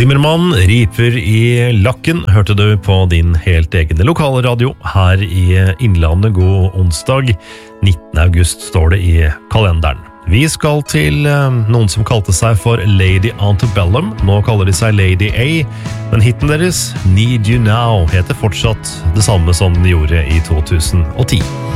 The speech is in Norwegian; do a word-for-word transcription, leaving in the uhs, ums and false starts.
Zimmermann riper i lakken, hørte du på din helt egne lokale radio her i Innlandet. God onsdag, nittende august står det i kalenderen. Vi skal til noen som kalte seg for Lady Antebellum. Nå kaller de seg Lady A, men hitten deres, Need You Now, heter fortsatt det samme som den gjorde i to tusen og ti.